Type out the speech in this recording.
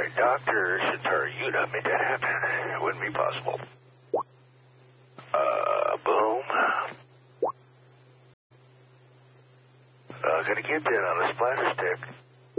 Dr. Shintaro Yuta made that happen. It wouldn't be possible. Boom. Gonna get that on a splatter stick.